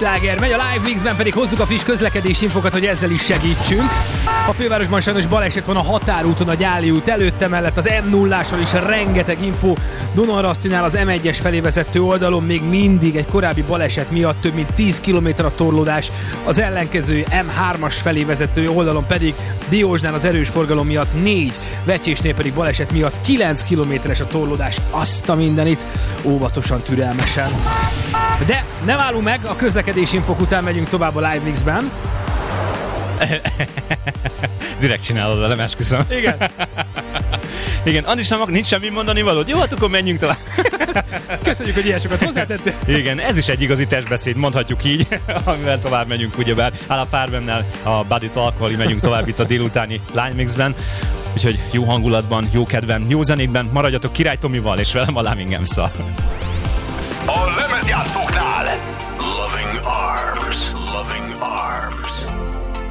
sláger megy, a Live Mixben pedig hozzuk a friss közlekedési infokat, hogy ezzel is segítsünk. A fővárosban sajnos baleset van a Határúton, a Gyáli út előtte, mellett az M0-áson is rengeteg info. Dunaharasztinál az M1-es felé vezető oldalon még mindig egy korábbi baleset miatt több mint 10 km a torlódás, az ellenkező M3-as felé vezető oldalon pedig Diósnál az erős forgalom miatt 4, Vecsésnél pedig baleset miatt 9 kilométeres a torlódás. Azt a mindenit, óvatosan, türelmesen. De nem állunk meg, a közlekedési infok után megyünk tovább a Live Mixben. Direkt csinálod velem, esküszöm. Igen. Igen, Andrisnak nincs semmi mondani valód. Jó, hát akkor menjünk tovább. Köszönjük, hogy ilyen sokat hozzátettél. Igen, ez is egy igazi testbeszéd, mondhatjuk így, amivel tovább megyünk, ugyebár a Farbemnel, a Body Talkkal megyünk tovább itt a délutáni Live Mixben. Úgyhogy jó hangulatban, jó kedven, jó zenékben maradjatok Király Tomival és velem a Loving Games-szal. A lemezjátszóknál